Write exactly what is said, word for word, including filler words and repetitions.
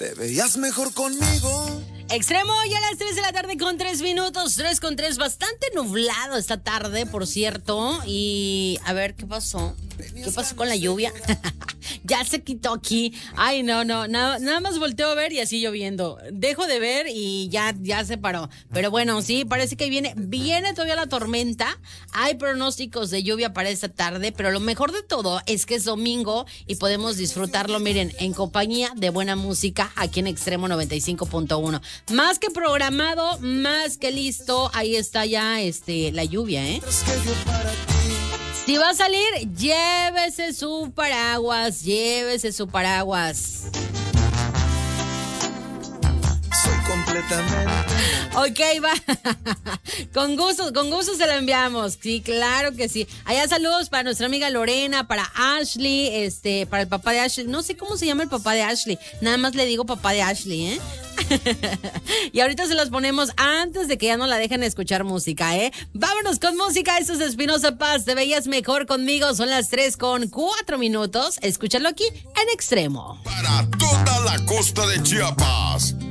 Te veías mejor conmigo. Extremo, ya a las tres de la tarde con tres minutos, tres con tres, bastante nublado esta tarde, por cierto. Y a ver, ¿qué pasó? ¿Qué pasó con la lluvia? Ya se quitó aquí. Ay, no, no, nada, nada más volteo a ver y así lloviendo. Dejo de ver y ya, ya se paró. Pero bueno, sí, parece que viene, viene todavía la tormenta. Hay pronósticos de lluvia para esta tarde, pero lo mejor de todo es que es domingo y podemos disfrutarlo, miren, en compañía de buena música aquí en Extremo noventa y cinco punto uno. Más que programado, más que listo, ahí está ya este la lluvia, ¿eh? Si va a salir, llévese su paraguas, llévese su paraguas. Soy completamente... Ok, va. Con gusto, con gusto se lo enviamos. Sí, claro que sí. Allá saludos para nuestra amiga Lorena, para Ashley, este, para el papá de Ashley. No sé cómo se llama el papá de Ashley. Nada más le digo papá de Ashley, ¿eh? Y ahorita se los ponemos antes de que ya no la dejen escuchar música, ¿eh? Vámonos con música. Esto es Espinosa Paz. Te veías mejor conmigo. Son las tres con cuatro minutos. Escúchalo aquí en Extremo. Para toda la costa de Chiapas,